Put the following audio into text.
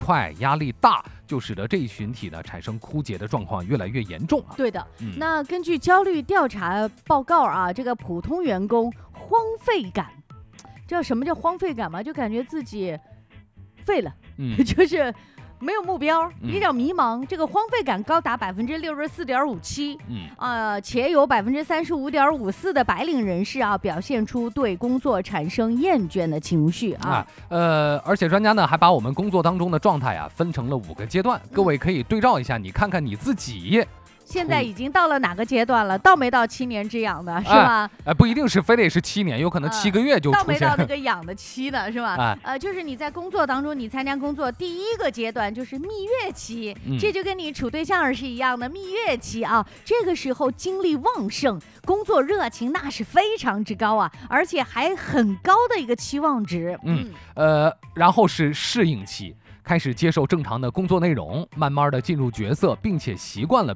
快、压力大，就使得这一群体呢产生枯竭的状况越来越严重啊。 对的，那根据焦虑调查报告啊，这个普通员工荒废感，知道什么叫荒废感吗？就感觉自己废了，就是没有目标，比较迷茫。这个荒废感高达64.57%，且有35.54%的白领人士啊表现出对工作产生厌倦的情绪啊。 而且专家呢还把我们工作当中的状态啊分成了5个阶段，各位可以对照一下，你看看你自己。 现在已经到了哪个阶段了？到没到7年之痒的，是吧？ 不一定是非得是7年，有可能7个月就出现。 到没到那个痒的期呢，是吧？就是你在工作当中，你参加工作第一个阶段就是蜜月期，这就跟你处对象是一样的，蜜月期啊，这个时候精力旺盛，工作热情那是非常之高啊，而且还很高的一个期望值。 然后是适应期。开始接受正常的工作内容，慢慢的进入角色，并且习惯了